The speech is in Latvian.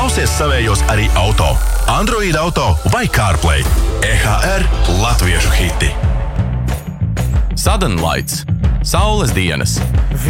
Klausies savējos arī auto. Android Auto vai CarPlay. EHR latviešu hiti. Sudden Lights. Saules dienas.